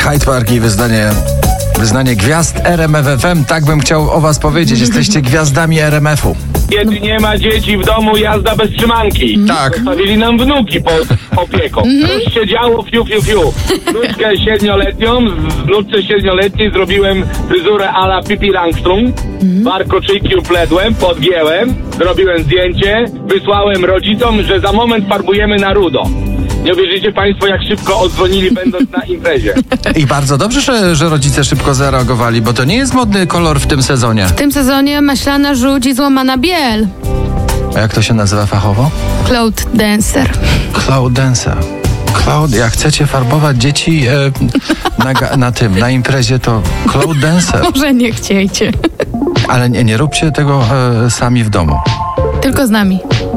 Hyde Park i wyznanie gwiazd RMF FM. Tak bym chciał o was powiedzieć. Jesteście gwiazdami RMF-u. Kiedy nie ma dzieci w domu, jazda bez trzymanki. Tak. Zostawili nam wnuki pod opieką. Już się działo fiu. Wnuczkę 7-letnią, z wnuczce 7-letniej zrobiłem fryzurę a la Pippi Langström. Warkoczyki upledłem, podgięłem, zrobiłem zdjęcie, wysłałem rodzicom, że za moment farbujemy na rudo. Nie uwierzycie państwo, jak szybko odzwonili, będąc na imprezie. I bardzo dobrze, że rodzice szybko zareagowali, bo to nie jest modny kolor w tym sezonie. W tym sezonie maślana żółć i złamana biel. A jak to się nazywa fachowo? Cloud dancer. Cloud dancer. Jak chcecie farbować dzieci na imprezie, to cloud dancer. Może nie chciejcie. Ale nie róbcie tego sami w domu. Tylko z nami.